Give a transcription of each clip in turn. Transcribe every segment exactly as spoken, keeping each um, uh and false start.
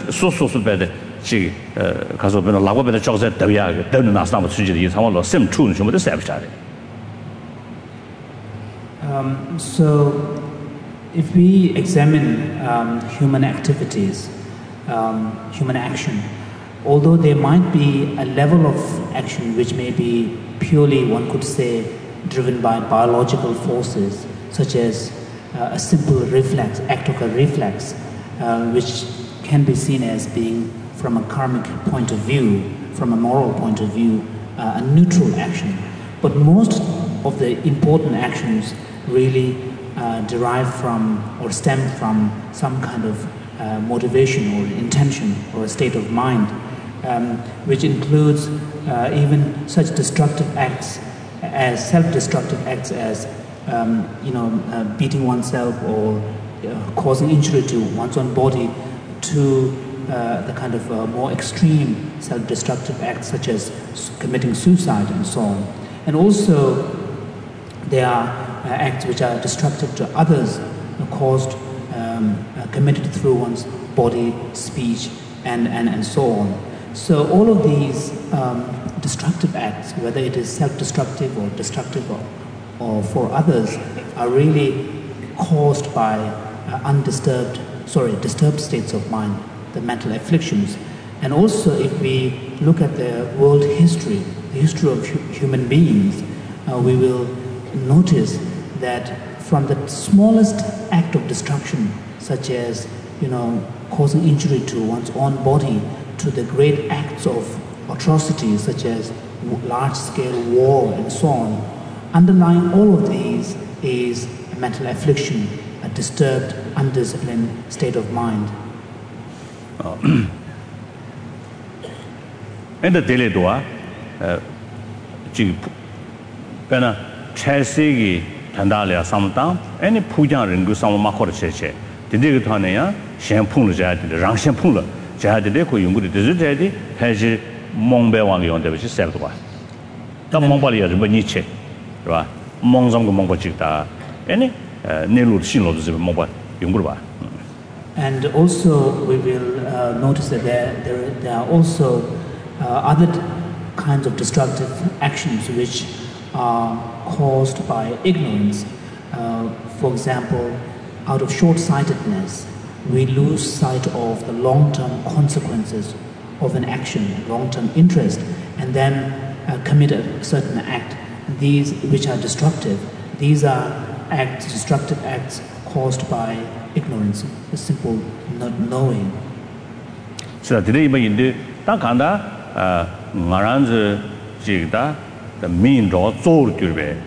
so so so bad. She because of the law of the jobs that we are done last time to the some of some true some of the savage. Um, so, if we examine um, human activities, um, human action, although there might be a level of action which may be purely, one could say, driven by biological forces, such as uh, a simple reflex, act of a reflex, uh, which can be seen as being, from a karmic point of view, from a moral point of view, uh, a neutral action. But most of the important actions really uh, derive from or stem from some kind of uh, motivation or intention or a state of mind, um, which includes uh, even such destructive acts as self-destructive acts as um, you know uh, beating oneself or uh, causing injury to one's own body, to uh, the kind of uh, more extreme self-destructive acts such as committing suicide and so on. And also there are uh, acts which are destructive to others, uh, caused, um, uh, committed through one's body, speech, and, and, and so on. So all of these um, destructive acts, whether it is self-destructive or destructive or, or for others, are really caused by uh, undisturbed, sorry, disturbed states of mind, the mental afflictions. And also if we look at the world history, the history of hu human beings, uh, we will notice that from the smallest act of destruction, such as, you know, causing injury to one's own body, to the great acts of atrocities such as large-scale war and so on, underlying all of these is a mental affliction, a disturbed, undisciplined state of mind. And the daily doa, Pena Chelsea, Tandalia, Samtam, any Pujan Ringu Sama Makor Cheche, the Digatania, Shampoo Jad, the Rang Shampoo, Jad the Deco, you would desert, has a Mongbe one on the which is Selva. The Mongolia, the Beniche, Mongzam Mongochita, any Nelu Shilo, the Mobile, Yungruba. And also, we will uh, notice that there, there, there are also uh, other kinds of destructive actions which are caused by ignorance. Uh, for example, out of short-sightedness, we lose sight of the long-term consequences of an action, long-term interest, and then uh, commit a certain act. These which are destructive, these are acts, destructive acts caused by ignorance, a simple not knowing. So today, in the Takanda, Maranz Jigda, the mean draw soul turbe.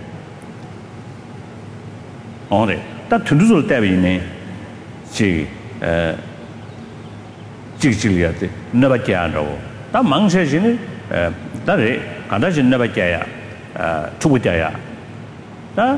Only that to do the name, she Jigiliat, never cano. That monk says in it, that is, Kandashin never care, Tuitaya. That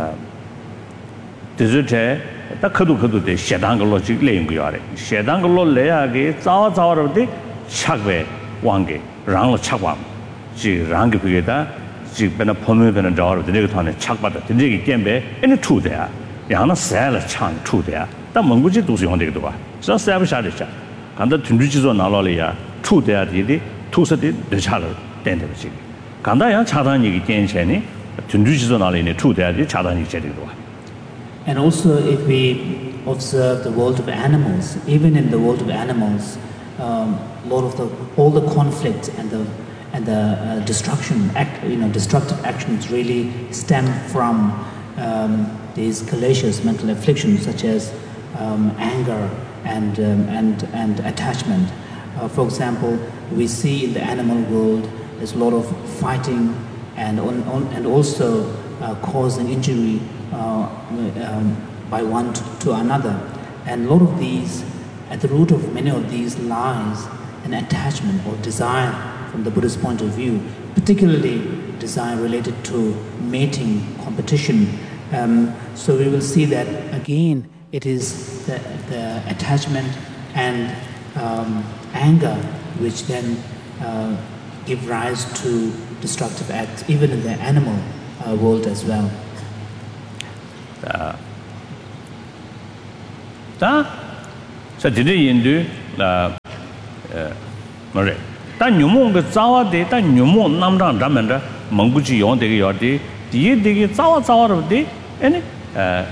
desert. The Kudu Kudu, the Shadangologic language. Shadangolo Leage, Zaw Zaw of the Chagwe, Wangi, Rang Chagwam. She rang Pigeta, she been a pommy and a door of the Negaton and Chagbat, the Nigi Gembe, and a two there. Yana Sal Chan, two there. The Monguji does on the door. So Savage Adisha. And the Tundichis on Alolia, two there, the two set the Chaler, Denderchi. Kandaya Chadani Gencheni, Tundichis on Alini, two there, the Chadani Chedidua. And also, if we observe the world of animals, even in the world of animals, um, a lot of the all the conflict and the and the uh, destruction, act, you know, destructive actions really stem from um, these calacious mental afflictions, such as um, anger and um, and and attachment. Uh, for example, we see in the animal world there's a lot of fighting and on, on, and also uh, causing injury. Uh, um, by one to, to another, and a lot of these, at the root of many of these lies, an attachment or desire from the Buddhist point of view, particularly desire related to mating, competition. Um, so we will see that again, it is the, the attachment and um, anger which then uh, give rise to destructive acts, even in the animal uh, world as well. Da, so today in the Mare. Ta nyumo ge zawa de ta nyumo namrang ramanda mongguji yong de ge yorde die de ge zawa zawa ro de ene eh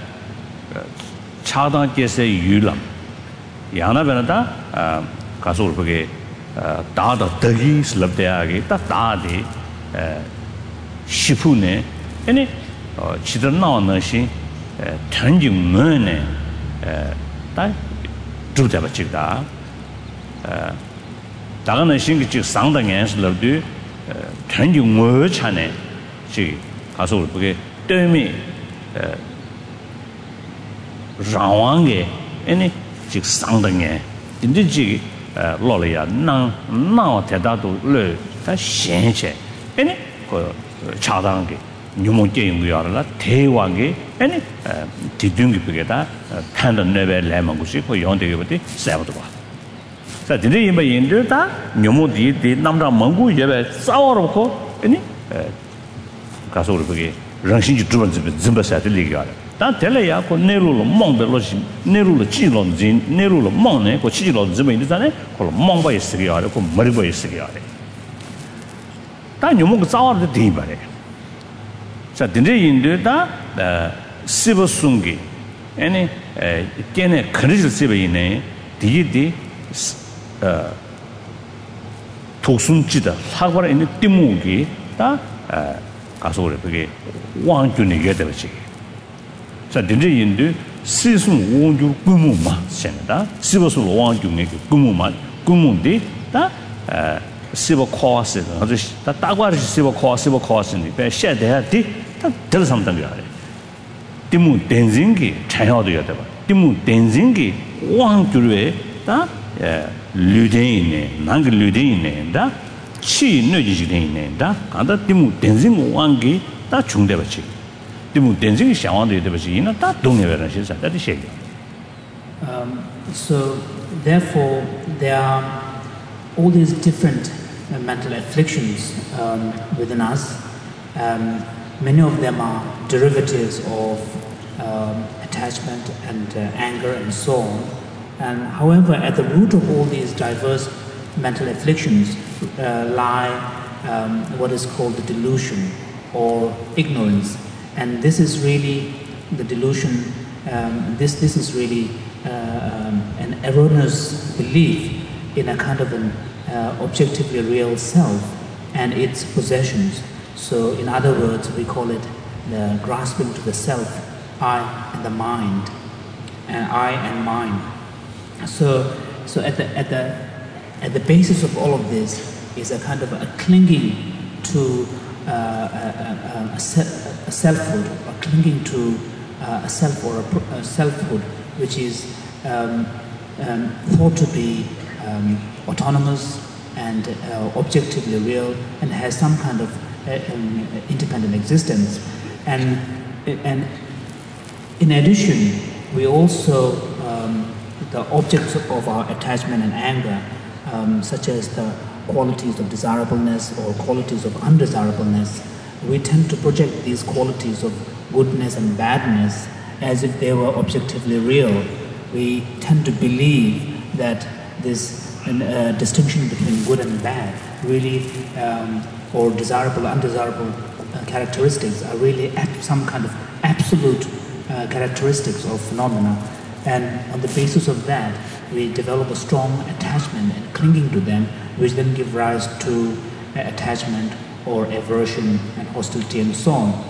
차단 계세 유람 야나 변하다 아 가서 그게 다다 더기 슬럽대하게 딱 다디 에 시푸네 아니 어 지들 나오는 시 전증문에 에딱 주자 버치다 에 다가는 신기 상당히 슬럽디 전증문 차네 지 가서 그게 때문에 에 라왕게 아니 즉 상당해 인지지 로리아 나 나와 대다도 르다 현체 아니 그 차당게 뉴몬게 용이야라 대왕게 아니 디둥기 비게다 탄던 레벨 레몬고시 그 용되게부터 세버도 봐. 자, 근데 이마 인들다 뉴모디 디 남자 몽고 예배 싸워놓고 아니 가서 우리 그게 정신지 두번 좀버서들 얘기하라. 다 telaya ko nerulo mong be lo shi nerulo chi lo zin nerulo mong ne ko chi lo zime ni zane ko mong ba yisi ya ko mari ba yisi ya ta nyomo ko zawa de din ba re sa dinde yin da sibo sungi ene kene khrij sibo yin ne di di 독순 지다 사과라 있는 띠무기 다 가서 그래 그게 왕준이 얘기되지 자, 진짜 인도 시승 원주 꾸무마 sen다. 시버스 왕중의 꾸무마 꾸무인데 다 시버 코스 아주 다 따과르 시버 코스 시버 코스니 배 셔대야디 다 들삼단 거야. 디무 댄징기 차야도 해야 돼. 디무 댄징기 왕주의 다 류대인네 난그 류대인네 다 치느지지네 다 간다 디무 댄징 왕기 다 중대버지 Um, so, therefore, there are all these different uh, mental afflictions um, within us. Um, many of them are derivatives of um, attachment and uh, anger and so on. And however, at the root of all these diverse mental afflictions uh, lie um, what is called the delusion or ignorance. And this is really the delusion, um, this, this is really uh, um, an erroneous belief in a kind of an uh, objectively real self and its possessions. So in other words, we call it the grasping to the self, I and the mind, and I and mine. So, so at, the, at, the, at the basis of all of this is a kind of a clinging to Uh, a, a, a, a selfhood, or clinging to uh, a self or a, a selfhood, which is um, um, thought to be um, autonomous and uh, objectively real, and has some kind of uh, um, independent existence. And and in addition, we also um, the objects of our attachment and anger, um, such as the qualities of desirableness or qualities of undesirableness, we tend to project these qualities of goodness and badness as if they were objectively real. We tend to believe that this uh, distinction between good and bad really, um, or desirable, undesirable uh, characteristics are really some kind of absolute uh, characteristics of phenomena. And on the basis of that, we develop a strong attachment and clinging to them, which then give rise to uh, attachment or aversion and hostility and so on.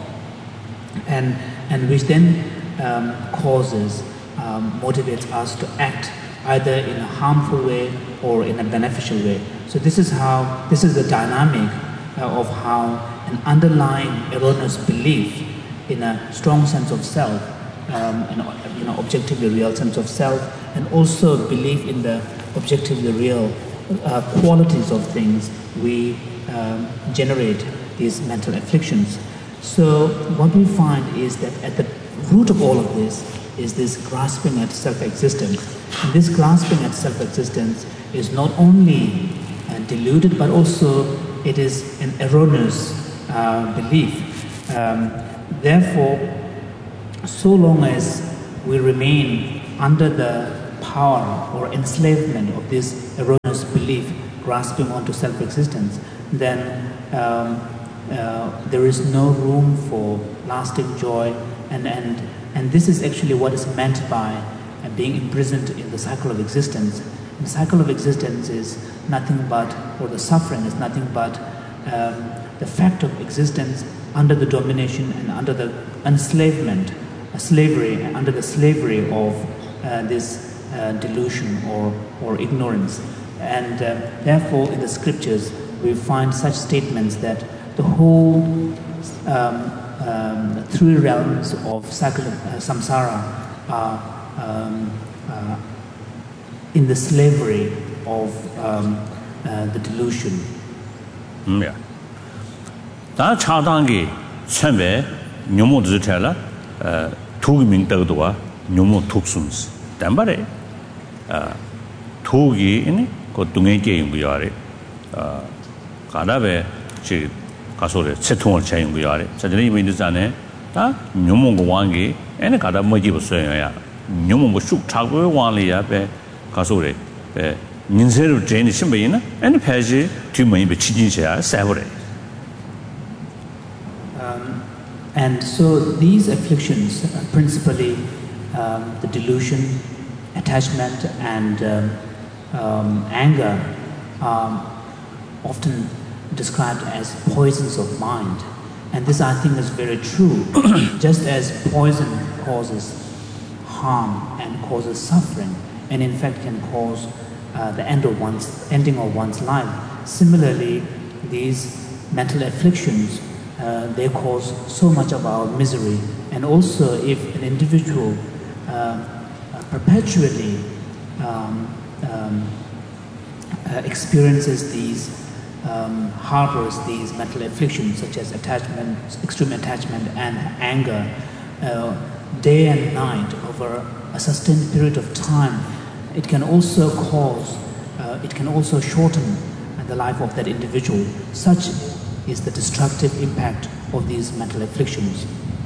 And, and which then um, causes, um, motivates us to act either in a harmful way or in a beneficial way. So this is how, this is the dynamic uh, of how an underlying erroneous belief in a strong sense of self, um, an you know, objectively real sense of self, and also belief in the objectively real uh, qualities of things, we um, generate these mental afflictions. So what we find is that at the root of all of this is this grasping at self-existence. And this grasping at self-existence is not only uh, deluded, but also it is an erroneous uh, belief. Um, therefore, so long as we remain under the power or enslavement of this erroneous belief grasping onto self-existence, then um, uh, there is no room for lasting joy, and, and, and this is actually what is meant by uh, being imprisoned in the cycle of existence. And the cycle of existence is nothing but, or the suffering is nothing but um, the fact of existence under the domination and under the enslavement, uh, slavery, under the slavery of uh, this uh, delusion or, or ignorance. And uh, therefore in the scriptures we find such statements that the whole um, um, three realms of cycle of uh, samsara are um, uh, in the slavery of um, uh, the delusion. Mm, yeah. 다 차단기 처음에 묘모들 tel라 어 투기민 더도와 묘모 톡숨스 담바래 어 투기 이니 그 동에 게임이야래 어 가다베 지 가서래 채통을 차용이야래 저들이 이미지잖아요 다 묘모고 왕기 애네 가다 뭐지 없어요야 묘모 쑥 차고 왕리야베 가서래 에 민세로 제니 심베이나 애네 패지 뒤면이 비치진셔야 세버래. And so these afflictions, uh, principally um, the delusion, attachment, and um, um, anger, are often described as poisons of mind. And this, I think, is very true. Just as poison causes harm and causes suffering, and in fact can cause uh, the end of one's, ending of one's life, similarly, these mental afflictions Uh, they cause so much of our misery. And also if an individual uh, uh, perpetually um, um, uh, experiences these, um, harbors these mental afflictions such as attachment, extreme attachment and anger, uh, day and night over a sustained period of time, it can also cause, uh, it can also shorten the life of that individual. Such is the destructive impact of these mental afflictions.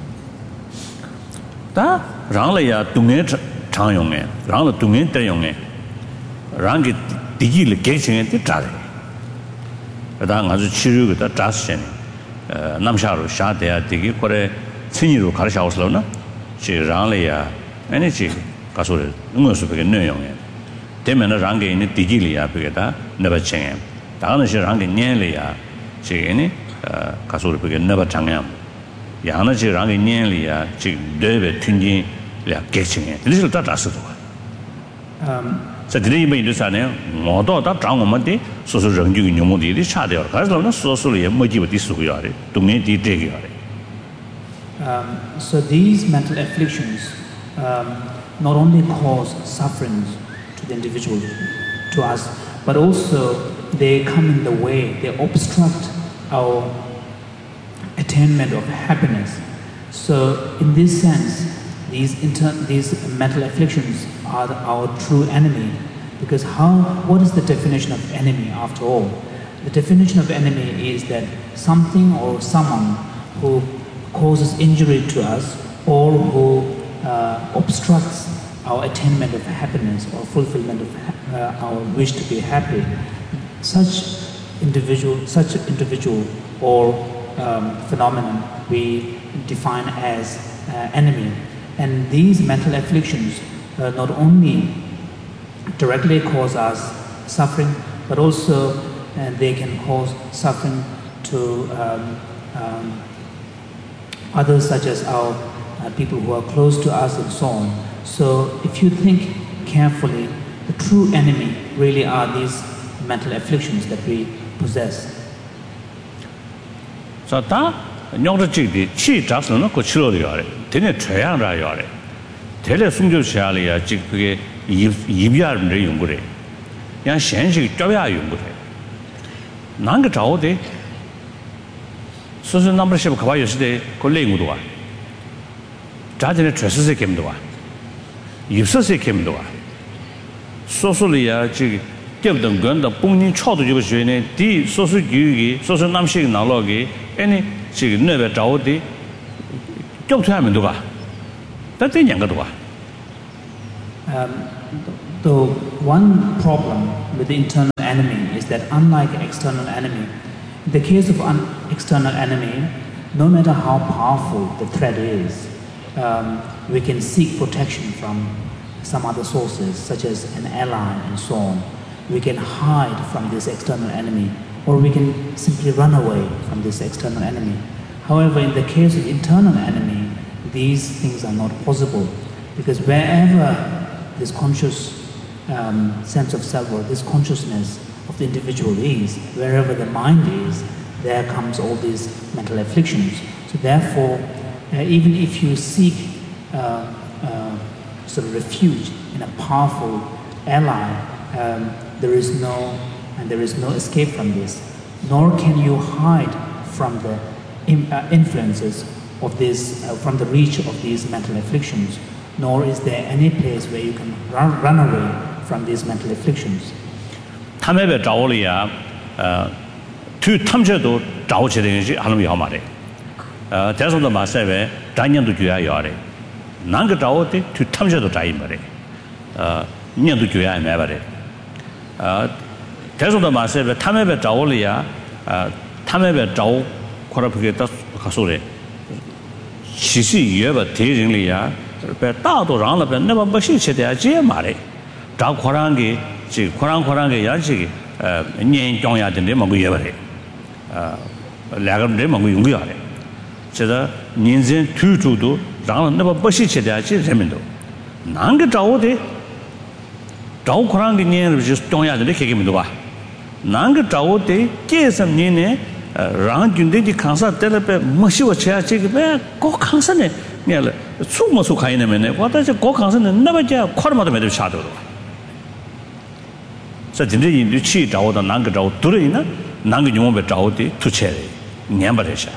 다 랑라야 동네 장용에 랑라 동네 대용에 랑게 디기를 개칭에 뜻자래. 다 아주 치료가 자스네. 어 남샤로 샤대야 되게 거래 친이로 가르쳐서나 지 랑라야 에너지 가서를 응어서 되게 내용에 되면은 랑게 있는 디기리야 그게다 내버칭에 다는 시 랑게 년리야 지니 어 가서를 그게 내버 장양 야는 지 랑게 년리야 지 되베 튕진 ля 개칭에 리를 다 다스도 음 저들이 뭐 이르잖아요 모두 다 장원만데 소소 정규 녀모들이 차대요 그래서 소소를 뭐지도 디스고요 동네 디데기요 Um, so these mental afflictions um, not only cause sufferings to the individual, to us, but also they come in the way, they obstruct our attainment of happiness. So in this sense, these, inter these mental afflictions are the, our true enemy. Because how, what is the definition of enemy after all? The definition of enemy is that something or someone who causes injury to us or who uh, obstructs our attainment of happiness or fulfillment of uh, our wish to be happy. Such individual, such individual or um, phenomenon we define as uh, enemy. And these mental afflictions uh, not only directly cause us suffering, but also uh, they can cause suffering to um, um, others, such as our uh, people who are close to us and so on. So if you think carefully, the true enemy really are these mental afflictions that we possess. So that nyongda chigdi chi jasno no ko chilo yore tene chayang ra yore tele sungjo chali ya chig pge yibya de yongure yang shenshi jobya yongure nang ge zhao de so so number ship ka ba yo de ko lengu do wa ja de chue se kem do wa yibse se kem do wa so so li ya chig gyab dong gan da bong nin chao de jo xue ne di so so yu gi so so nam shi na lo gi any 这个那边找的，交出来没多吧？但这两个多吧？ Um, So one problem with the internal enemy is that unlike external enemy, in the case of an external enemy, no matter how powerful the threat is, um, we can seek protection from some other sources, such as an ally and so on. We can hide from this external enemy, or we can simply run away from this external enemy. However, in the case of internal enemy, these things are not possible, because wherever this conscious um, sense of self, or this consciousness of the individual is, wherever the mind is, there comes all these mental afflictions. So therefore, uh, even if you seek uh, uh, sort of refuge in a powerful ally, um, there is no and there is no escape from this. Nor can you hide from the in, uh, influences of this, uh, from the reach of these mental afflictions. Nor is there any place where you can run, run away from these mental afflictions. 他们被找了呀，呃，去他们这都找起来是还能要嘛的，呃，但是呢嘛，现在咱年都就要要的，哪个找的去他们这都找一没的，呃，年都就要买吧的，呃，但是呢嘛，现在他们被找了呀，呃，他们被找，可能不给他他说的，其实也不敌人了呀，被大多让了被那么不兴趣的这嘛的，找可能给。 这可能可能个也是个呃年长呀的人们个也不的，呃两个人们个用个的，这个年轻推出都让那么不稀奇的这人们都，哪个找的，找可能个年就是长呀的人看见没有吧？哪个找的这什么年呢？呃，让军队的抗杀得了被没修过车，这个被搞抗杀呢，你了，出没出看见没呢？我但是搞抗杀呢，那么叫快了嘛都没得下头了。 这真正你去找的哪个找对了呢？哪个用我们找的出钱的，年不得下。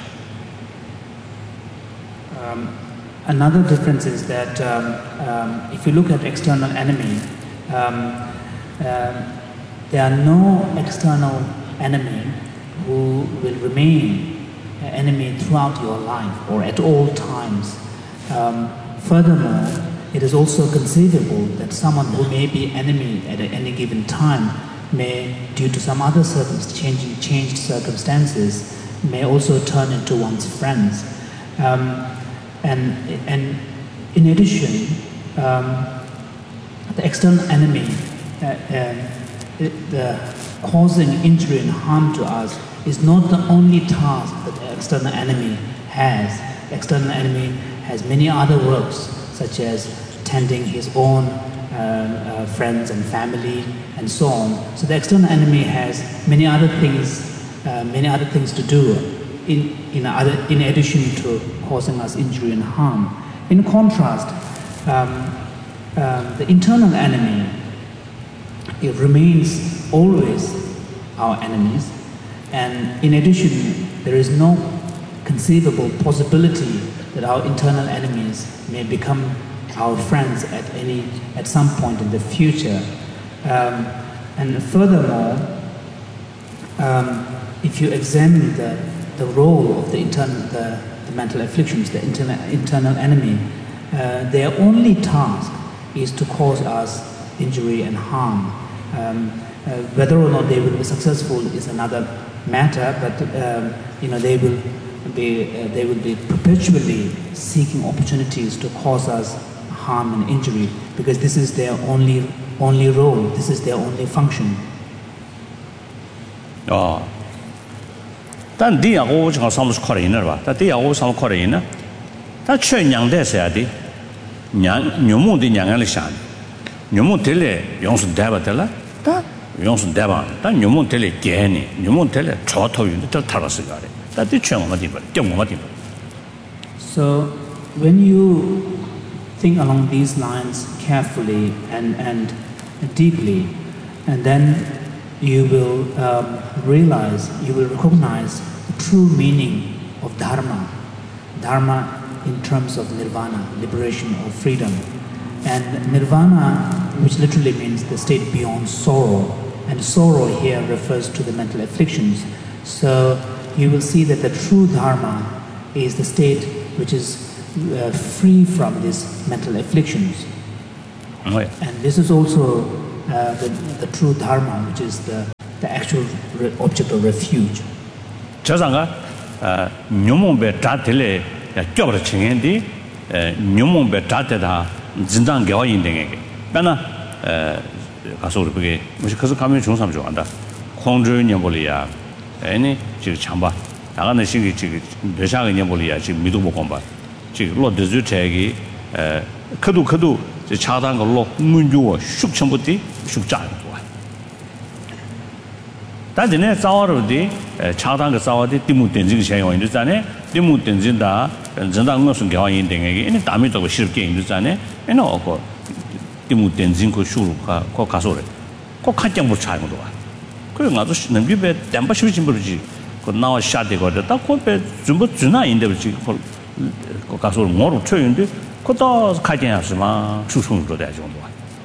Um, another difference is that um, um, if you look at external enemy, um, uh, there are no external enemy who will remain an enemy throughout your life or at all times. Um, furthermore, it is also conceivable that someone who may be enemy at any given time may, due to some other changing, changed circumstances, may also turn into one's friends. Um, and, and in addition, um, the external enemy, uh, uh, the causing injury and harm to us is not the only task that the external enemy has. The external enemy has many other works, such as tending his own uh, uh, friends and family and so on. So the external enemy has many other things, uh, many other things to do in, in, other, in addition to causing us injury and harm. In contrast, um, um, the internal enemy, it remains always our enemies, and in addition, there is no conceivable possibility that our internal enemies may become our friends at any at some point in the future. Um, and furthermore, um, if you examine the, the role of the internal the, the mental afflictions, the internal internal enemy, uh, their only task is to cause us injury and harm. Um, uh, whether or not they will be successful is another matter, but um, you know they will be uh, they will be perpetually seeking opportunities to cause us harm and injury, because this is their only only role, this is their only function. Oh. 但第二个我讲上面是可怜的吧？但第二个上面可怜呢，他缺娘的啥的，娘娘母的娘来想，娘母得来用是带不得了，但用是带吧，但娘母得来给你，娘母得来超头用的都他了是个的，但的缺我们地方，叫我们地方。 So when you think along these lines carefully and and deeply, and then you will um, realize, you will recognize the true meaning of dharma. Dharma in terms of nirvana, liberation or freedom. And nirvana, which literally means the state beyond sorrow, and sorrow here refers to the mental afflictions. So you will see that the true dharma is the state which is uh, free from these mental afflictions. Oh, yeah. And this is also uh, the, the true dharma, which is the, the actual re- object of refuge. 저상가 뇽몽베 다텔레 껴버 칭엔디 뇽몽베 다테다 진당 겨인댕에게 빼나 가서 우리 그게 무슨 그래서 가면 중삼 좋아한다. 공주 녀볼이야. 아니 지금 참봐. 나가는 시기 지금 몇샤가 녀볼이야. 지금 미도 못 봐. 지금 로드즈 태기 에 크도 크도 저 차단 걸로 문주어 숙천부터 숙장 좋아. 다진에 싸워르디 차단 그 싸워디 디무 된진 현용 인도잖아요. 디무 된진다. 전당 무슨 겨인 등에게 이 담에도 쉽게 인도잖아요. 에너 어거 디무 된진 그 수루가 거 가서래. 꼭 한장 못 차는 거야. 그래 가서 남비배 담바 쉬진 버지. 그 나와 샤데 거다 코페 좀 주나 인데 버지. 그 가서 뭐로 쳐인데 그다 가진하지마 추송도 돼 정도.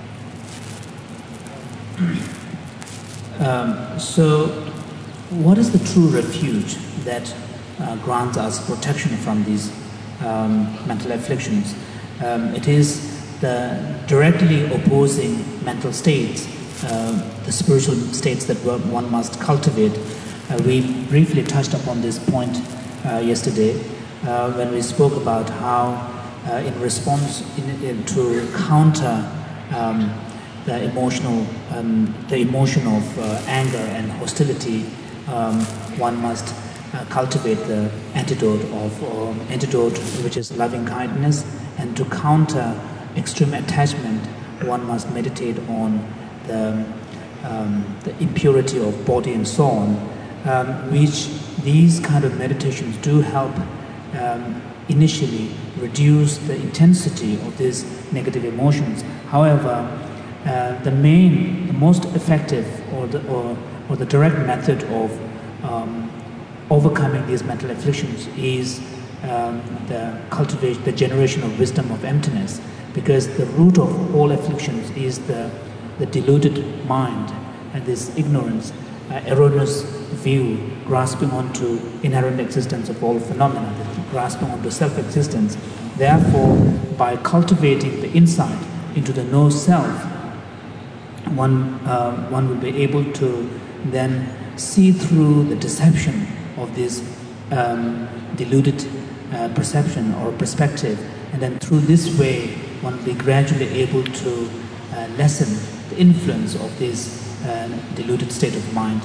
Um, so, what is the true refuge that uh, grants us protection from these um, mental afflictions? Um, it is the directly opposing mental states, uh, the spiritual states that one must cultivate. Uh, we briefly touched upon this point uh, yesterday uh, when we spoke about how, uh, in response in, in, to counter um, the emotional, um, the emotion of uh, anger and hostility, um, one must uh, cultivate the antidote of um, antidote, which is loving kindness, and to counter extreme attachment, one must meditate on the um, the impurity of body and so on, um, which these kind of meditations do help um, initially reduce the intensity of these negative emotions. However, Uh, the main, the most effective, or the or, or the direct method of um, overcoming these mental afflictions is um, the cultivation, the generation of wisdom of emptiness, because the root of all afflictions is the the deluded mind and this ignorance, uh, erroneous view, grasping onto inherent existence of all phenomena, grasping onto self-existence. Therefore, by cultivating the insight into the no self, one uh, one will be able to then see through the deception of this um, deluded uh, perception or perspective, and then through this way one will be gradually able to uh, lessen the influence of this uh, deluded state of mind.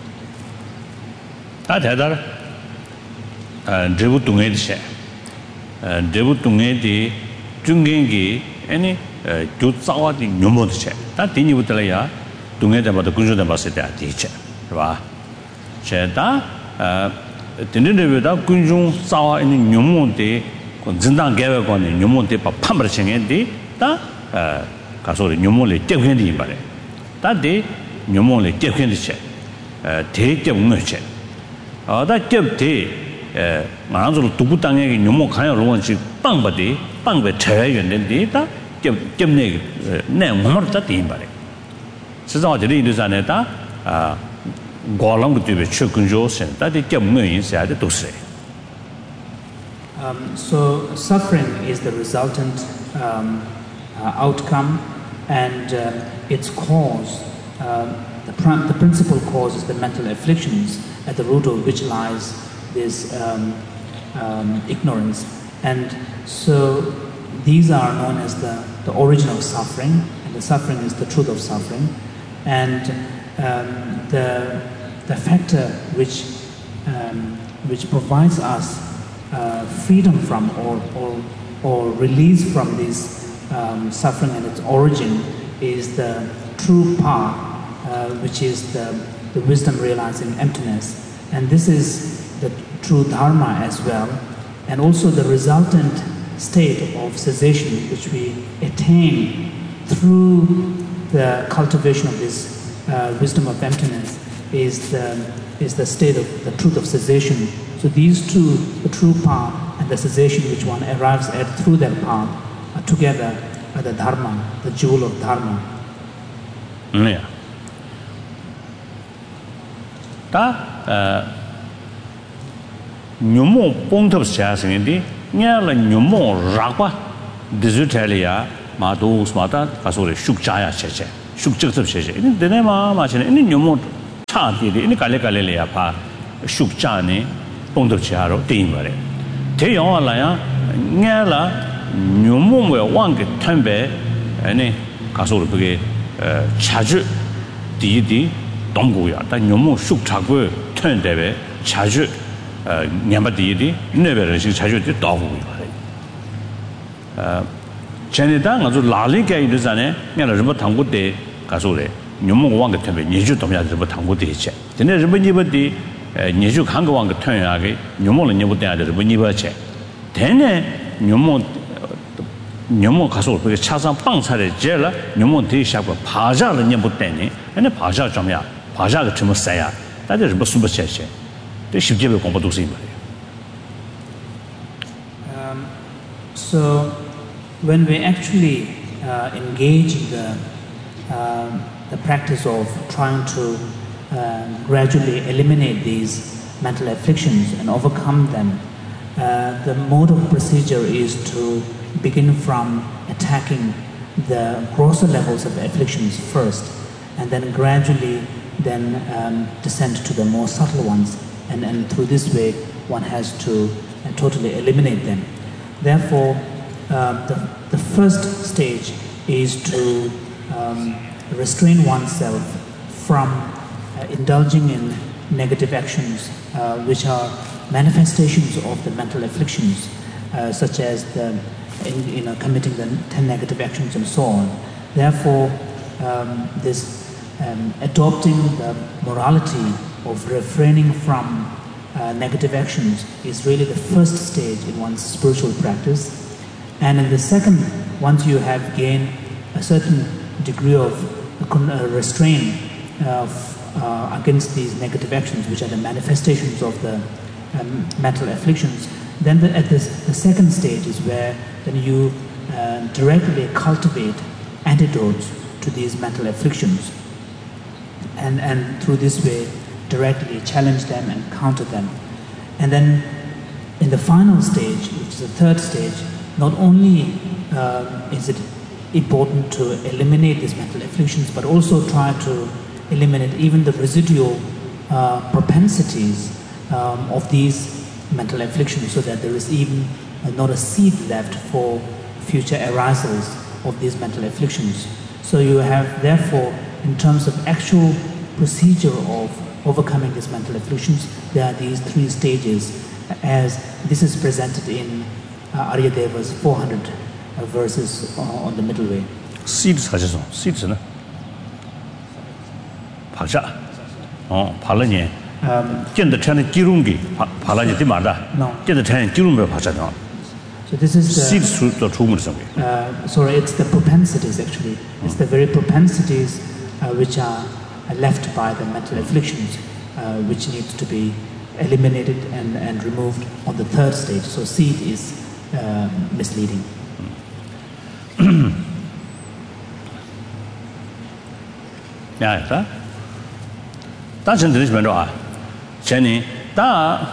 다 대달 제부 동해디세 제부 동해디 중경기 아니 교자와디 뇽모드체 다 디니부터야 동해대마다 군주대 봤을 때 디체 봐 제다 어 드는데보다 군중 싸와 있는 뇽모데 진당 개외관의 뇽모데 바 판버챙인데 다 가서 뇽모를 떼견이 말해 다데 뇽모를 떼견이체 어 대geb응어체 어다 geb대 에 만으로 두부 땅에 뇽모 가요 로원지 빵바디 빵베 제외연데 다 gebgeb네 네 뭐를 다 띠인바래 스자들이 이르잖아다 아 고랑도 되게 최근조선 다들 geb응어인 사야데 도스 Um, so suffering is the resultant um, uh, outcome, and uh, its cause, uh, the, pr- the principal cause is the mental afflictions, at the root of which lies this um, um, ignorance. And so these are known as the, the origin of suffering, and the suffering is the truth of suffering. And um, the, the factor which, um, which provides us Uh, freedom from or, or, or release from this um, suffering and its origin is the true path, uh, which is the, the wisdom realizing emptiness. And this is the true dharma as well, and also the resultant state of cessation which we attain through the cultivation of this uh, wisdom of emptiness is the, is the state of the truth of cessation. So these two, the true path and the cessation which one arrives at through that path, are together are the dharma, the jewel of dharma. Yeah. 다 뇽모 뽕톱 시아생인데 냐라 뇽모 라과 디지털이야 마도 스마다 가서 숙자야 셰셰 숙적습 셰셰 이는 되네마 마시네 이는 녀모 차디리 이는 갈래갈래야 봐 숙자네 봉덕치하러 대인 말에 대영화라야 녀라 녀모의 왕게 탐배 아니 가서 그게 자주 디디 동고야 但녀모 숙자고 턴대배 자주 냠바디디 네베르 자주 도고 어 전에다 아주 라리게 이르잖아요. 내가 좀 당고대 가서래. 녀모 왕게 템에 니주 도면 좀 당고대 있지. 전에 좀 니버디 니주 한거 왕게 템하게 녀모는 니버대 아들 뭐 니버체. 대내 녀모 녀모 가서 그게 차상 빵차를 제라 녀모 대샤고 바자를 니버대니. 근데 바자 좀야. 바자가 좀 써야. 다들 뭐 숨버체체. 또 십제배 공부도 쓰이 말이에요. Um so when we actually uh, engage in the, uh, the practice of trying to uh, gradually eliminate these mental afflictions and overcome them, uh, the mode of procedure is to begin from attacking the grosser levels of afflictions first, and then gradually then um, descend to the more subtle ones, and, and through this way one has to uh, totally eliminate them. Therefore, Um, the, the first stage is to um, restrain oneself from uh, indulging in negative actions uh, which are manifestations of the mental afflictions, uh, such as the, in, you know, committing the ten negative actions and so on. Therefore, um, this um, adopting the morality of refraining from uh, negative actions is really the first stage in one's spiritual practice. And in the second, once you have gained a certain degree of uh, restraint uh, uh, against these negative actions, which are the manifestations of the um, mental afflictions, then the, at this, the second stage is where then you uh, directly cultivate antidotes to these mental afflictions, and, and through this way directly challenge them and counter them. And then in the final stage, which is the third stage, not only uh, is it important to eliminate these mental afflictions, but also try to eliminate even the residual uh, propensities um, of these mental afflictions, so that there is even uh, not a seed left for future arisals of these mental afflictions. So you have, therefore, in terms of actual procedure of overcoming these mental afflictions, there are these three stages, as this is presented in Uh, Aryadeva's four hundred uh, verses uh, on the middle way. Seeds 하셔서 seeds는 파자. 어, 발라니. 음, 견의 천의 기름기 발라니 되마다. 견의 천의 기름을 파자요. So this is the seeds 또 주문 성게. Uh, sorry, it's the propensities actually. It's the very propensities uh, which are left by the mental afflictions, uh, which need to be eliminated and, and removed on the third stage. So seed is Uh, misleading. 야, 다. 다시 들으시면 좋아. 전에 다.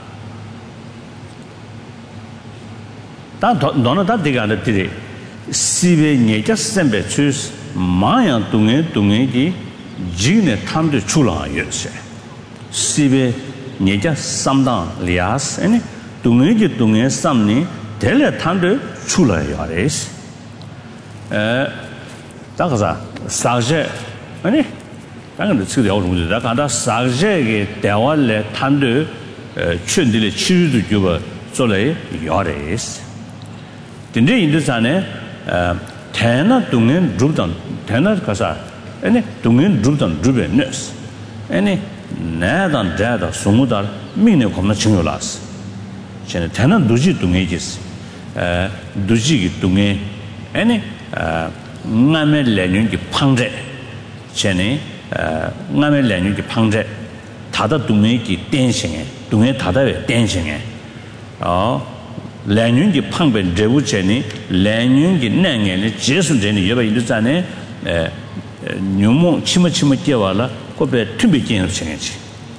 다 너는 다 되게 안 됐지. 시베 녀자 선배 추스 마야 동에 동에기 지네 탐도 출라였어. 시베 녀자 삼당 리아스 아니 동에기 동에 삼니 델레 탐도 출라야레스. 에 다가자 사제 아니 당연히 지금 야오는 거다. 간다 사제게 대화를 탐도 춘들의 치유도 주고做来 야레스. 근데 인도산에 태나 동엔 룹던 태나 가사 아니 동엔 룹던 룹에너스 아니 나단 자다 소무다 미네 겁나 증요라스 쟤네 태나 두지 동에지스 에 두지기 동에 아니 나메 레뉴기 팡제 쟤네 나메 레뉴기 팡제 다다 동에기 댄싱에 동에 다다에 댄싱에 어 랜윤기 팡벤 제우체니 랜윤기 낭에니 제순제니 여바 인도산에 에 뇽몽 치마치마 깨와라 코베 튜비긴 르칭이지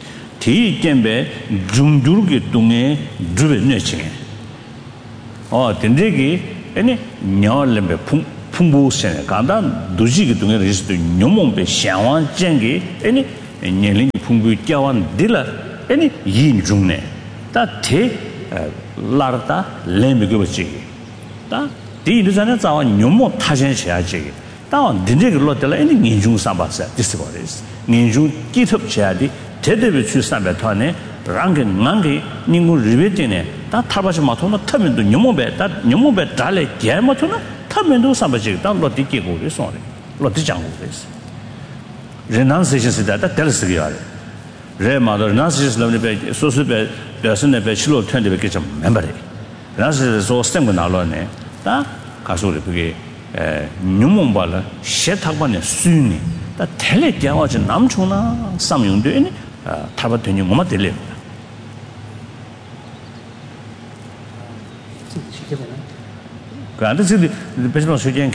디견베 중두르기 동에 주베 내칭이 어 된데기 아니 녀얼렘베 풍 풍부세 간다 두지기 동에 리스도 뇽몽배 샹완 쟁게 아니 년龄 풍부 껴완 딜라 아니 인중네 다테 라르다 렘비고지 다 디르자네 자와 뇽몽 타전셔야지 다 딘제글로 될 아니 인중 삼바사 디스버리스 인중 기톱셔야지 제대로 주 삼바토네 랑게 랑게 닝고 리베티네 다 타바시 마토나 타면도 뇽몽배 다 뇽몽배 달래 게마토나 타면도 삼바지 다 로디 끼고 소리 로디 장고 그랬어 renunciation 다 텔스기야 레마도 renunciation 레벨 소스베 배선에 실로 텐데 좀 멤버리 renunciation 소 스템고 나로네 다 가소리 그게 에 뇽몽발라 셰탁반에 수니 다 텔레 깨워지 남초나 삼용되니 타바되니 뭐마 될래 그런데 지금 배선 수행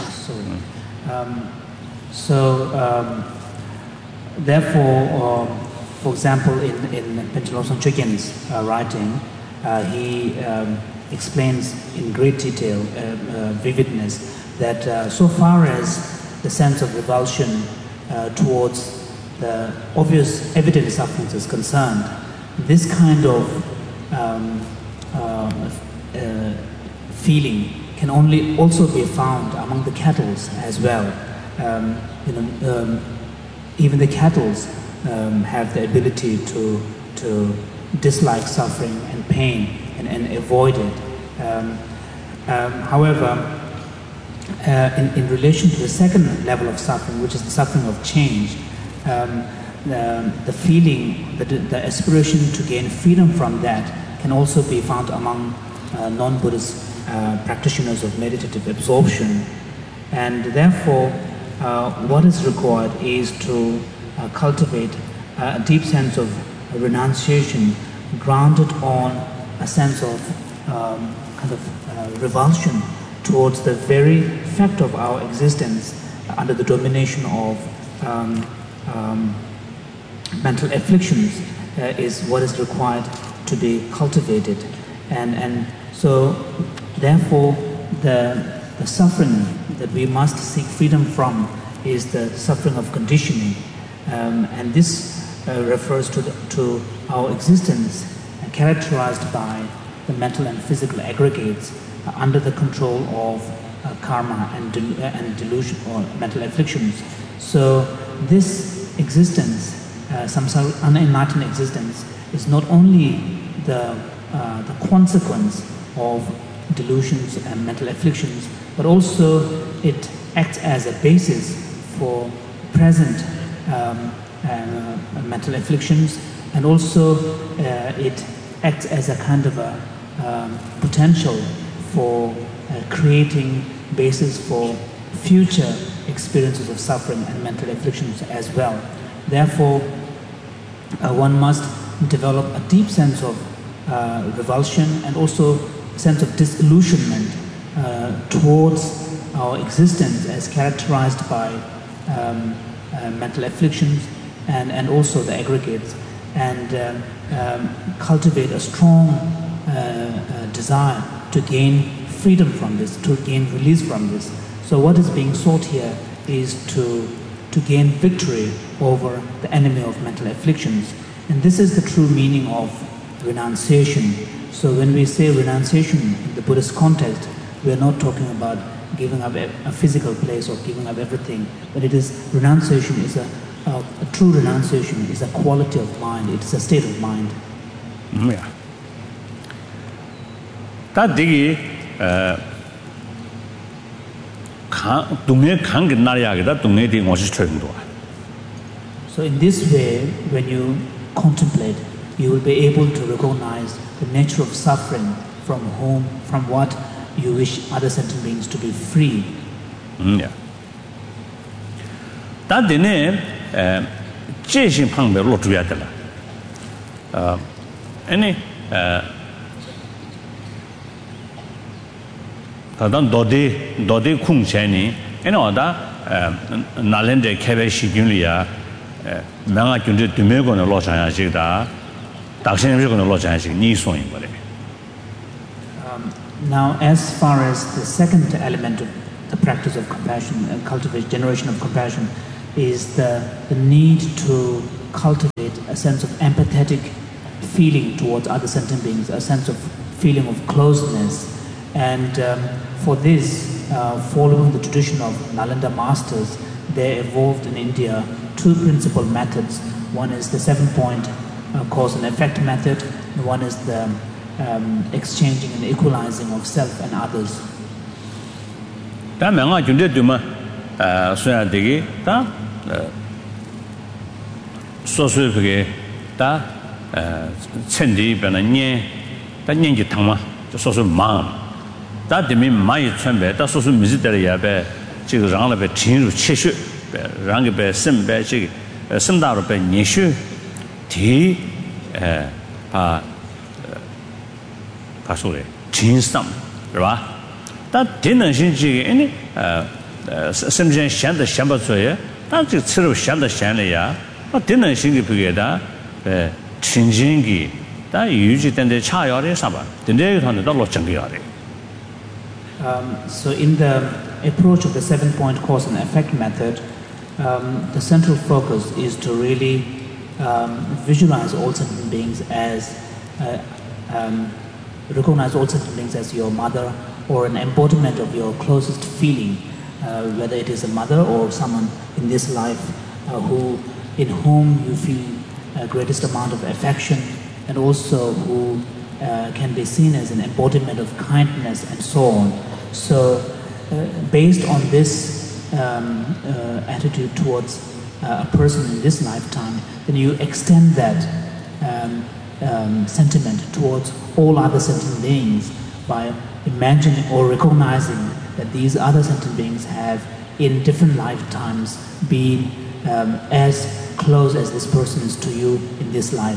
Um, so, um, therefore, um, for example, in, in Pentelosan Chögyin's uh, writing, uh, he um, explains in great detail, uh, uh, vividness, that uh, so far as the sense of revulsion uh, towards the obvious evident sufferings is concerned, this kind of um, uh, uh, feeling can only also be found among the cattle as well. Um, you know, um, even the cattle um, have the ability to to dislike suffering and pain and, and avoid it. Um, um, however, uh, in, in relation to the second level of suffering, which is the suffering of change, um, the, the feeling, the, the aspiration to gain freedom from that can also be found among uh, non-Buddhist Uh, practitioners of meditative absorption, and therefore uh, what is required is to uh, cultivate a deep sense of renunciation grounded on a sense of um, kind of uh, revulsion towards the very fact of our existence under the domination of um, um, mental afflictions uh, is what is required to be cultivated, and and so therefore, the, the suffering that we must seek freedom from is the suffering of conditioning, um, and this uh, refers to, the, to our existence uh, characterized by the mental and physical aggregates uh, under the control of uh, karma and, del and delusion or mental afflictions. So this existence, uh, samsara, unenlightened existence, is not only the, uh, the consequence of delusions and mental afflictions, but also it acts as a basis for present um, uh, mental afflictions, and also uh, it acts as a kind of a um, potential for uh, creating basis for future experiences of suffering and mental afflictions as well. Therefore, uh, one must develop a deep sense of uh, revulsion and also sense of disillusionment uh, towards our existence as characterized by um, uh, mental afflictions and, and also the aggregates, and um, um, cultivate a strong uh, uh, desire to gain freedom from this, to gain release from this. So what is being sought here is to, to gain victory over the enemy of mental afflictions, and this is the true meaning of renunciation. So when we say renunciation in the Buddhist context, we are not talking about giving up a, a physical place or giving up everything, but it is renunciation is a, a, a true renunciation is a quality of mind, it is a state of mind. Yeah. That digi So in this way, when you contemplate, you will be able to recognize the nature of suffering from whom, from what you wish other sentient beings to be free. Mm, yeah. That dine jishin pangbe lo zhuya de la. Uh, any uh, tadan dodi dodi kung cheni, any oda nalende kebe shi gyunli ya, manga gyunde dumego ne lo chanya jigda. Now, as far as the second element of the practice of compassion and cultivate generation of compassion is the, the need to cultivate a sense of empathetic feeling towards other sentient beings, a sense of feeling of closeness. And um, for this, uh, following the tradition of Nalanda masters, they evolved in India two principal methods. One is the seven-point uh, cause and effect method, and one is the um, exchanging and equalizing of self and others. Um, so in the approach of the seven-point cause and effect method, um, the central focus is to really um, visualize all sentient beings as, uh, um, recognize all sentient beings as your mother or an embodiment of your closest feeling, uh, whether it is a mother or someone in this life uh, who, in whom you feel uh, greatest amount of affection, and also who uh, can be seen as an embodiment of kindness and so on. So uh, based on this um, uh, attitude towards uh, a person in this lifetime, then you extend that um, um, sentiment towards all other sentient beings by imagining or recognizing that these other sentient beings have in different lifetimes been um, as close as this person is to you in this life.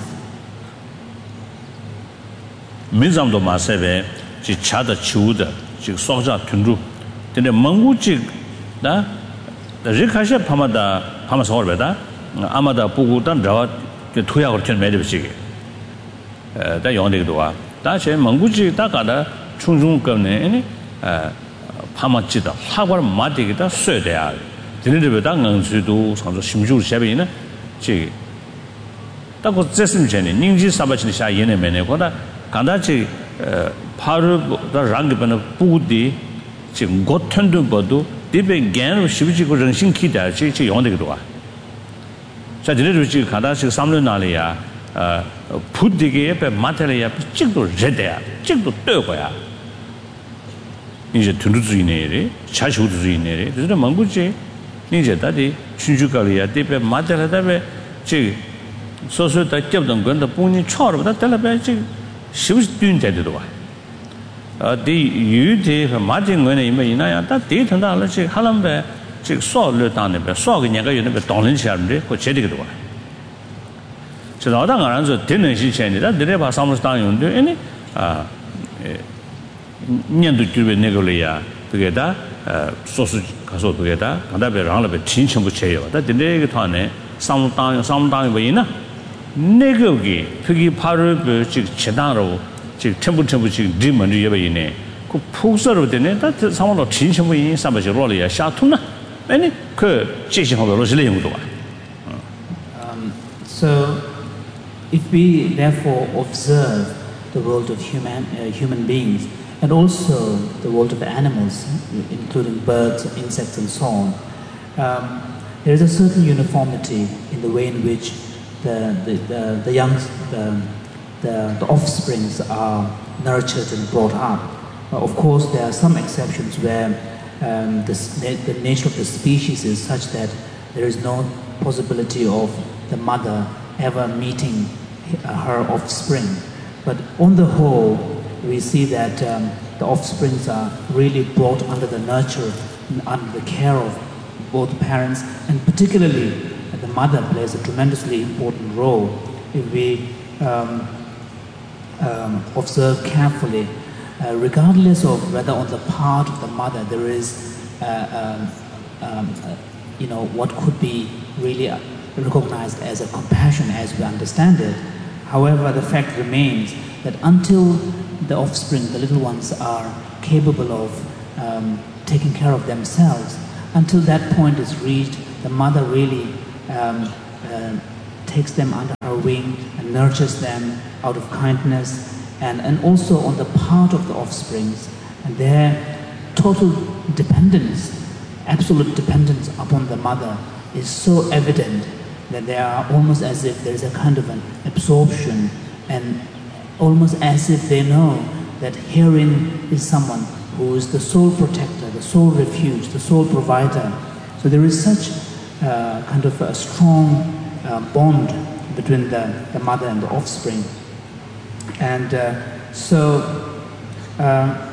Mizamdo masebe ji chada chuda ji soja tunru tene mangu ji da rikashe phamada phamasor beda amada pugu dan rawa ke thuya gor chen mede bchi eh da yong de do wa da che mangu ji da ga da chung chung ge ne ni eh phama ji da hagwar ma de da sue de ya tene de da ngang ju do sang zo sim ju xie bei ne ji da ko zesim chen ni ning ji sa ba chi sha yin ne me ne ko da 간다지 파르 랑게는 부디 지금 고튼도 봐도 디베 겐으로 십지고 정신 기다 지 용되기도 와. 자, 이래도 지금 간다지 삼년 날이야. 어 부디게 옆에 마텔이야. 찍도 제대야. 찍도 떠고야. 이제 둔두주의네리, 자주주의네리. 그래서 망구지 이제 다디 춘주가리야. 디베 마텔하다베 지 소소다 접던 건데 본인 처음부터 달라베 지 시부시 뛴 데도 와. 어, 디 유디 마진 거네 이메 이나야 다 데이터다 알지 할람베 즉 소를 당네 베 소가 년가有那个当人下面的제대로 와. 저 나당 안에서 되는 시체니다. 내가 봐 사무실 당 용도 아니 아 년도 주변 내걸이야. 그게다 어 소수 가서 그게다 간다베 랑라베 진천부 제요. 다 내가 타네 사무 당 사무 당이 뭐이나 내거기 그게 바로 즉 제단으로 즉 첨부 첨부 즉 리먼이 예배이네 그 폭설로 되네 다 상황로 진심부 인 삼바지 로리야 샤투나 아니 그 제시하고 로실의 용도가 um so if we therefore observe the world of human uh, human beings and also the world of animals including birds insects and so on um, there is a certain uniformity in the way in which The, the, the, the young, the, the, the offsprings are nurtured and brought up. Uh, of course, there are some exceptions where um, the, the nature of the species is such that there is no possibility of the mother ever meeting her offspring. But on the whole, we see that um, the offsprings are really brought under the nurture, under the care of both parents, and particularly the mother plays a tremendously important role. If we um, um, observe carefully, uh, regardless of whether on the part of the mother there is, uh, um, um, uh, you know, what could be really recognized as a compassion as we understand it. However, the fact remains that until the offspring, the little ones, are capable of um, taking care of themselves. Until that point is reached, the mother really um, uh, takes them under her wing and nurtures them out of kindness, and, and also on the part of the offsprings, and their total dependence, absolute dependence upon the mother is so evident that they are almost as if there is a kind of an absorption, and almost as if they know that herein is someone who is the sole protector, the sole refuge, the sole provider. So there is such uh, kind of a strong uh, bond between the, the mother and the offspring. And uh, so, uh,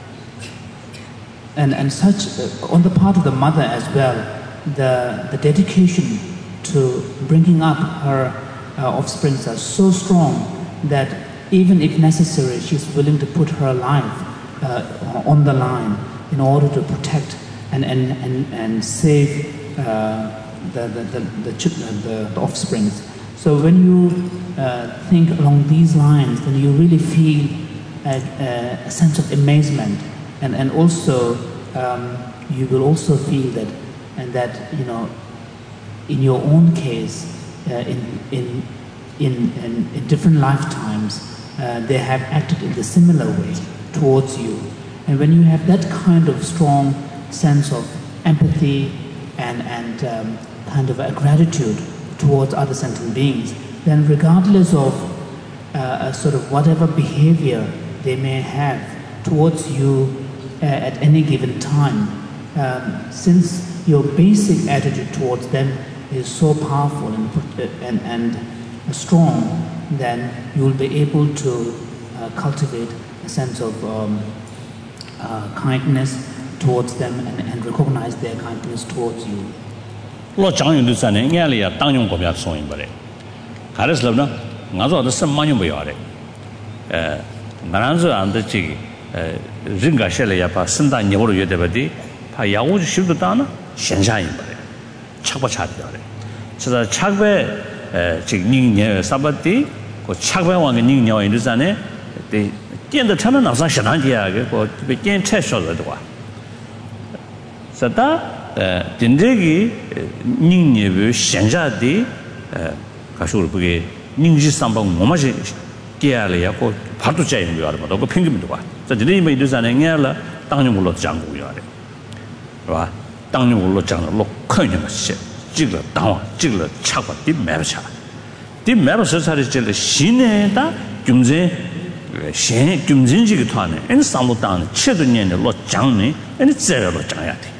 and, and such, uh, on the part of the mother as well, the, the dedication to bringing up her uh, offsprings are so strong that even if necessary, she's willing to put her life uh, on the line in order to protect and, and, and, and save uh, the, the, the, the, the, the offsprings. So when you uh, think along these lines, then you really feel a, a sense of amazement, and, and also um, you will also feel that, and that, you know, in your own case, uh, in, in, in, in, in different lifetimes, uh, they have acted in the similar way towards you. And when you have that kind of strong sense of empathy and, and um, kind of a gratitude towards other sentient beings, then regardless of uh, sort of whatever behavior they may have towards you uh, at any given time, um, since your basic attitude towards them is so powerful and, and, and strong, then you will be able to uh, cultivate a sense of um, uh, kindness towards them and, and recognize their kindness towards you. Lo chang yung du san ne nya le ya tang yung ko bya so yin ba le ga le slo na nga zo de sem ma yung ba ya le eh nga ran zo an de ji eh rin ga she le ya pa sin da nye bo yue de ba di pa ya wu ji shi du da na xian sha yin ba le chak ba cha de ya le so da chak be eh ji ning nye sa ba di ko chak be wang ge ning nye yin du san ne de dian de cha na na sa xian dan ji ya ge ko be dian che sho de wa sa da dinregi 닝예부 현자디 가쇼를 보게 닝지 삼방 뭐마지 깨야래고 바로 짜인 거 알아. 너 핑계면 봐. 자, 저기 뭐 이도산에 냐라 당뇨 물로 장고 요래. 봐. 당뇨 물로 장로 큰년 씨. 찍어 당와 찍어 차고 뒤 매버차. 뒤 매버서 살이질 신에다 김제 신 김진지가 타네. 엔 삼로 당 쳇도년에 로 장네. 엔 제로 장야 돼.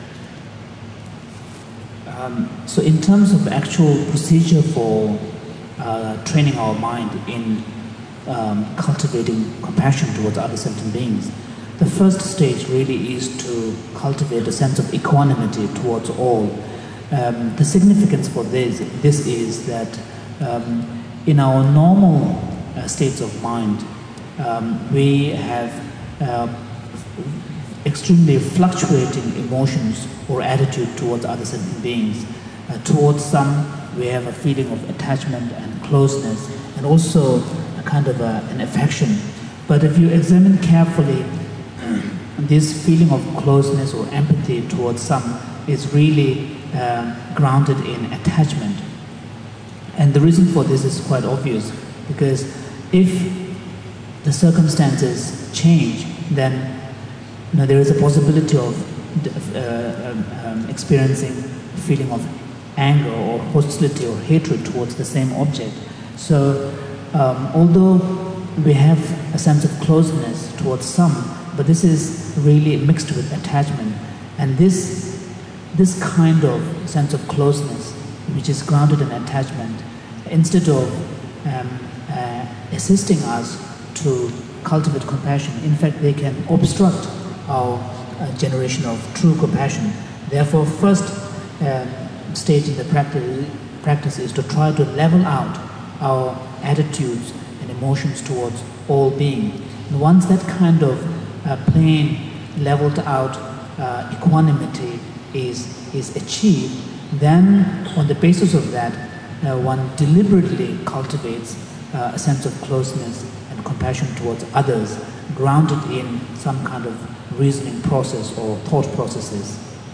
Um, so in terms of actual procedure for uh, training our mind in um, cultivating compassion towards other sentient beings, the first stage really is to cultivate a sense of equanimity towards all. Um, the significance for this, this is that um, in our normal uh, states of mind, um, we have uh, extremely fluctuating emotions or attitude towards other sentient beings. Uh, towards some, we have a feeling of attachment and closeness, and also a kind of a, an affection. But if you examine carefully, this feeling of closeness or empathy towards some is really uh, grounded in attachment. And the reason for this is quite obvious, because if the circumstances change, then you know, there is a possibility of uh, um, um, experiencing a feeling of anger or hostility or hatred towards the same object. So um, although we have a sense of closeness towards some, but this is really mixed with attachment. And this, this kind of sense of closeness, which is grounded in attachment, instead of um, uh, assisting us to cultivate compassion, in fact they can obstruct our uh, generation of true compassion. Therefore, first uh, stage in the practice, practice is to try to level out our attitudes and emotions towards all beings. And once that kind of uh, plain, leveled out uh, equanimity is, is achieved, then on the basis of that, uh, one deliberately cultivates uh, a sense of closeness and compassion towards others, grounded in some kind of reasoning process or thought processes.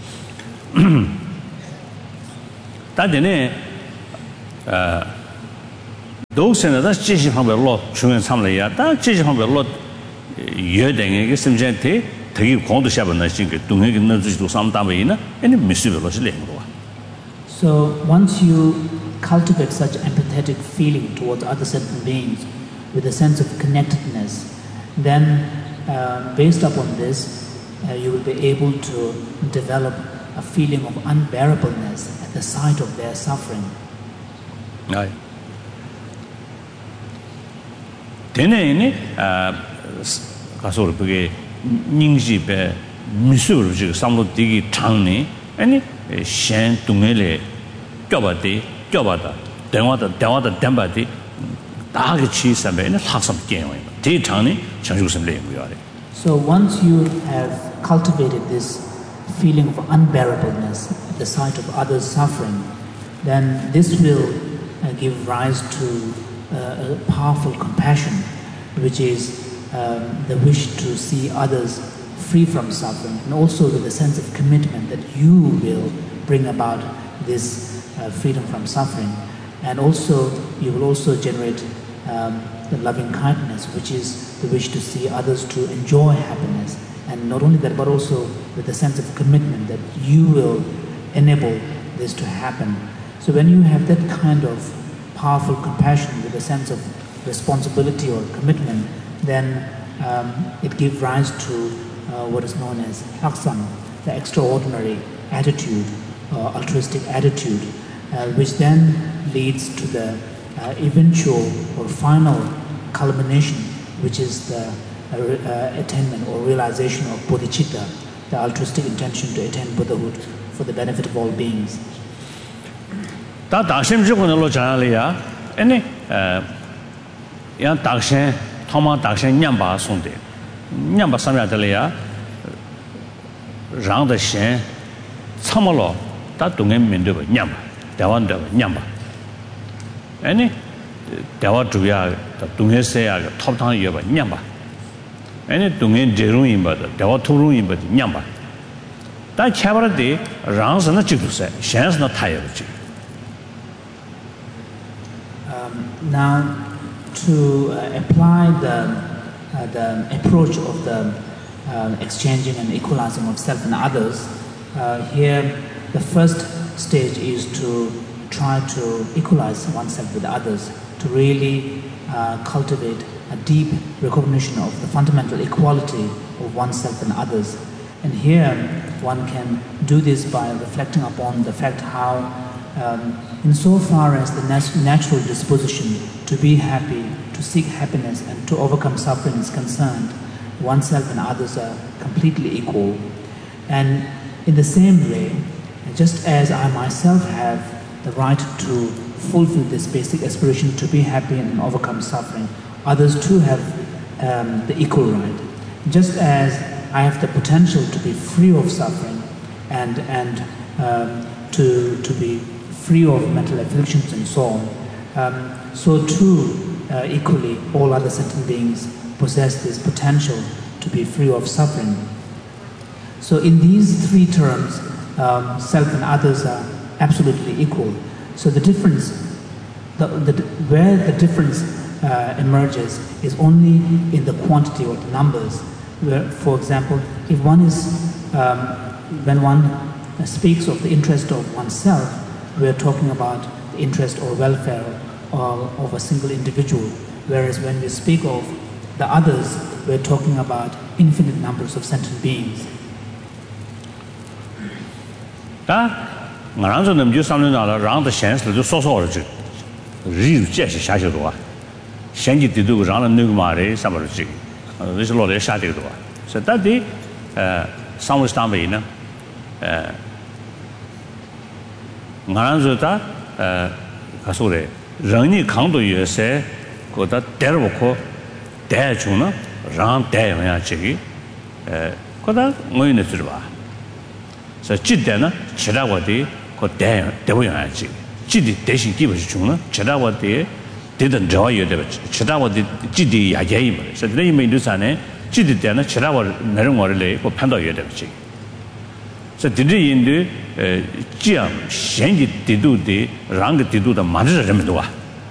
다데네 어 도스는 다 지시 방법으로 중요한 참여야 다 지시 방법으로 여행에 심전에 되게 공도 샤번나 신게 동행이 넣어주지도 상담이나 아니 미스별로 실행으로. So once you cultivate such empathetic feeling towards other sentient beings with a sense of connectedness, then uh, based upon this, uh, you will be able to develop a feeling of unbearableness at the sight of their suffering. Right. Then, uh, 가서 그게 닝지배 미술을 지금 삼로 되게 장네 아니 셴 동네에 껴봐대 껴봐다 대화다 대화다 담바대 다게 치사배는 학습 게임이에요. 되게 장네 장주선 레고요. So once you have cultivated this feeling of unbearableness at the sight of others suffering, then this will uh, give rise to uh, a powerful compassion, which is um, the wish to see others free from suffering, and also with a sense of commitment that you will bring about this uh, freedom from suffering. And also, you will also generate um, the loving kindness, which is the wish to see others to enjoy happiness. And not only that, but also with a sense of commitment that you will enable this to happen. So when you have that kind of powerful compassion with a sense of responsibility or commitment, then um, it gives rise to uh, what is known as aksam, the extraordinary attitude, uh, altruistic attitude, uh, which then leads to the uh, eventual or final culmination, which is the uh, uh, attainment or realization of bodhicitta, the altruistic intention to attain Buddhahood for the benefit of all beings. 다 다심 지고는 잘하려야 아니 어 양 다신 토마 다신 냠바 송데 냠바 삼야들이야 랑의 참말로 다 동에 민도 냠바 대원도 냠바 아니 대화 주야 동해세야 톱탕 여바 냠바 아니 동해 제롱이 바다 대화 토롱이 바다 냠바 다 차버데 랑선의 지도세 셴스나 타여지. Now, to uh, apply the, uh, the approach of the uh, exchanging and equalizing of self and others, uh, here the first stage is to try to equalize oneself with others, to really uh, cultivate a deep recognition of the fundamental equality of oneself and others. And here one can do this by reflecting upon the fact how Um, insofar as the nat- natural disposition to be happy, to seek happiness and to overcome suffering is concerned, oneself and others are completely equal. And in the same way, just as I myself have the right to fulfill this basic aspiration to be happy and overcome suffering, others too have um, the equal right. Just as I have the potential to be free of suffering and, and um, to, to be free of mental afflictions and so on, um, so too uh, equally all other sentient beings possess this potential to be free of suffering. So in these three terms, um, self and others are absolutely equal. So the difference, the, the, where the difference uh, emerges is only in the quantity or the numbers. Where, for example, if one is, um, when one speaks of the interest of oneself, we are talking about the interest or welfare of, of a single individual, whereas when we speak of the others, we are talking about infinite numbers of sentient beings. 다 나랑서 넘주 삼는 나라 랑의 현실을 좀 소소하지. 리루 제시 샤셔도와. 현지 뒤도 랑의 누구 말에 삼을지. 그래서 로레 샤데도와. 그래서 다디 어 상무스tambe이나 어 나랑서다 어 가서래 랑이 강도 요새 거다 데려고 대주는 랑 대야 지기 에 거다 뭐이네 들어봐. 그래서 지대는 지라고디 그 대, 대보여야지. 지디 대신 기본이 주는 지라고디 되던 저여도 지라고디 지디 야제이 뭐. 그래서 내 이메일도 산에 记得点呢，其他我那种我的嘞，我碰到有点不行。所以这里印度呃，这样现在地度的，让个地度的蛮是人们多啊。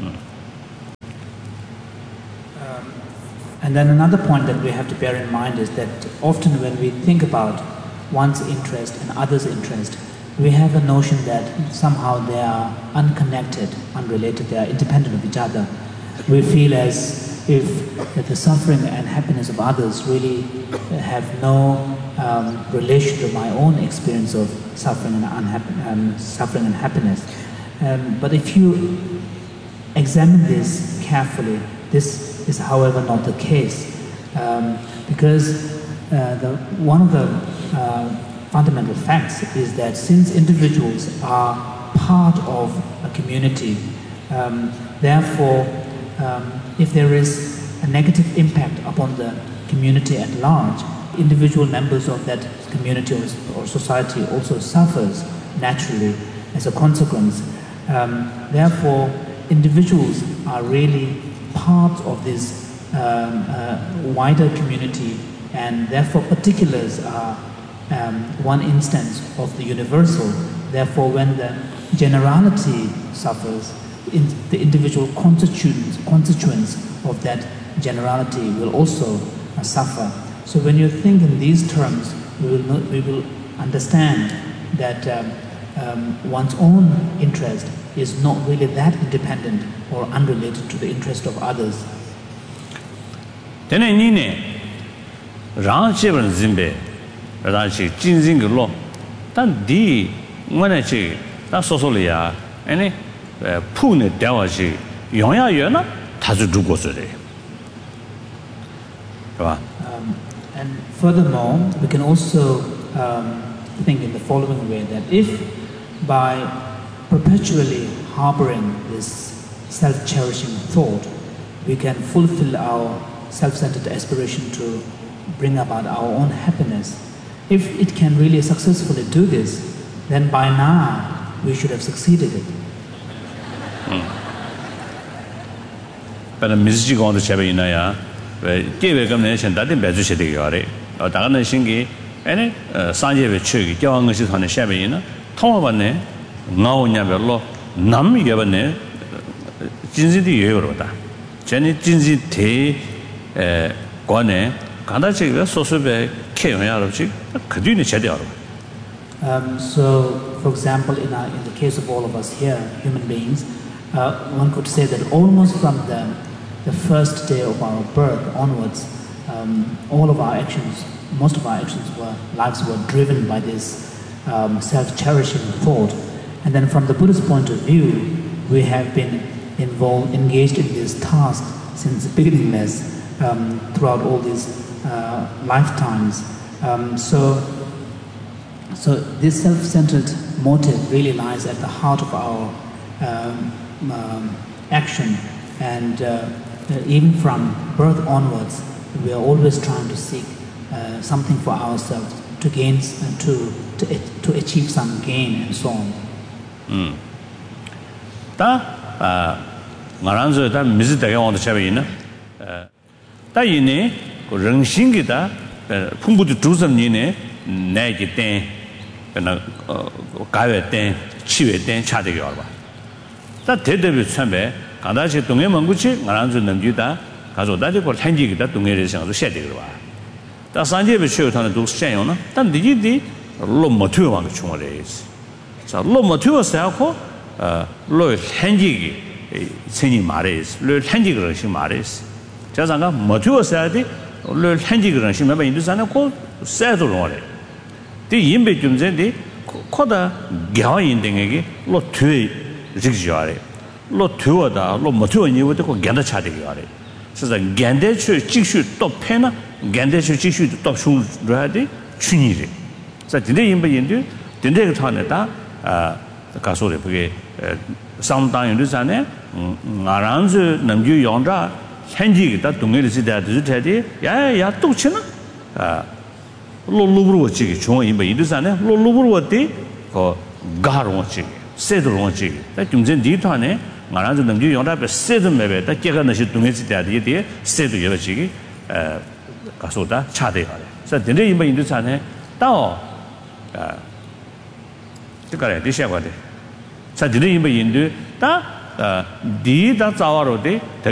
And then another point that we have to bear in mind is that often when we think about one's interest and others' interest, we have a notion that somehow they are unconnected, unrelated, they are independent of each other. We feel as if that the suffering and happiness of others really have no um, relation to my own experience of suffering and, unhapp- um, suffering and happiness. Um, but if you examine this carefully, this is however not the case, um, because uh, the, one of the uh, fundamental facts is that since individuals are part of a community, um, therefore um, if there is a negative impact upon the community at large, individual members of that community or, or society also suffers naturally as a consequence. Um, therefore, individuals are really part of this um, uh, wider community, and therefore particulars are um, one instance of the universal. Therefore, when the generality suffers, in the individual constituents, constituents of that generality will also uh, suffer. So when you think in these terms, we will, not, we will understand that um, um, one's own interest is not really that independent or unrelated to the interest of others. Tene ni ne rang chebran zimbe rang chi jin jin ge lo tan di ngone chi ta so so le ya ene pu ne da wa chi yong ya yue na ta zu zhu guo zhe de. And furthermore, we can also um, think in the following way, that if by perpetually harboring this self-cherishing thought, we can fulfill our self-centered aspiration to bring about our own happiness. If it can really successfully do this, then by now we should have succeeded it. But the music on the Chabina, ya, gave a combination that in Bezu Shedi, or Dana Shingi, any Sanje Chug, Young on the Shabina, Tomabane, now never law, Nam Yavane, Jinzi the Euroda, Jenny Jinzi Te Guane, Kandachi, so be Kayarachi, Kaduni Shedi. Um, so, for example, in, our, in the case of all of us here, human beings, uh, one could say that almost from the, the first day of our birth onwards, um, all of our actions, most of our actions were, lives were driven by this um, self-cherishing thought. And then from the Buddhist point of view, we have been involved, engaged in this task since beginningless um, throughout all these uh, lifetimes. Um, so, So this self-centered motive really lies at the heart of our um, um, action, and uh, even from birth onwards, we are always trying to seek uh, something for ourselves, to gain, uh, to, to to achieve some gain, and so on. Hmm. Ta, ngaranzo ta mizi daga wanda chabe ina. Ta ine ko rengshingi ta phungbu tu zuzam ni ne nai ji ten. 그나 가외 때 치외 때 차대기 와 봐. 다 대대비 참배 간다시 동해 먼구치 나란주 넘기다 가서 다시 걸 현지기다 동해를 생각도 셔야 와. 다 산제비 쉬어타는 도 셔요나. 단 니지디 로모티오 왕 총어레스. 자 로모티오스하고 어로 현지기 생이 말레스. 로 현지기를 시 말레스. 자상가 모티오스하디 로 현지기를 시 매번 인도산에 고 세도 로래. 디 임베 좀제디 코다 겨인등에게 로 뒤에 직지하래 로 뒤어다 로 못으니부터 고 견다 차대기 하래 그래서 견대추 직수 또 패나 견대추 직수 또 슈라디 춘이래 그래서 근데 임베 인도 근데 그 타네다 아 가소래 그게 상당히 나란즈 남주 용자 현지기다 동해를 지다도 되지 야야 또 치나 아 로루브로 지기 중앙 임바 이르산에 로루브로티 거 가로 지기 세드로 지기 다 중전 뒤ቷ네 말아서 능주 용답에 세드 매베 다 제가 나시 동해지 대야디 세드 여러 지기 에 가서다 차대요. 그래서 근데 이번 인도 차네 또 아, 그거래 되셔야 돼. 자, 근데 이번 인도 다 디다 자와로데